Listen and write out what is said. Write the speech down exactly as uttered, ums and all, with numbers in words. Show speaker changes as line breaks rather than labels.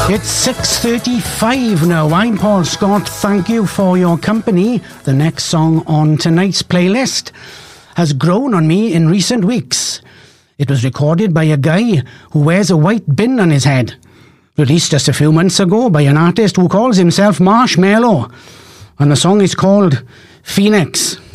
It's six thirty-five now. I'm Paul Scott. Thank you for your company. The next song on tonight's playlist has grown on me in recent weeks. It was recorded by a guy who wears a white bin on his head. Released just a few months ago by an artist who calls himself Marshmello. And the song is called Phoenix.